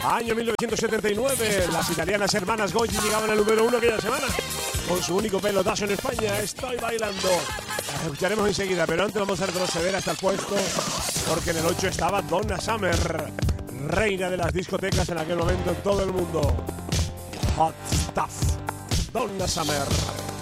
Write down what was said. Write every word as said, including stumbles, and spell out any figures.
Año mil novecientos setenta y nueve, las italianas hermanas Goggi llegaban al número uno aquella semana con su único pelotazo en España, Estoy bailando. Las escucharemos enseguida, pero antes vamos a retroceder hasta el puesto, porque en el ocho estaba Donna Summer, reina de las discotecas en aquel momento en todo el mundo. Hot Stuff, Donna Summer.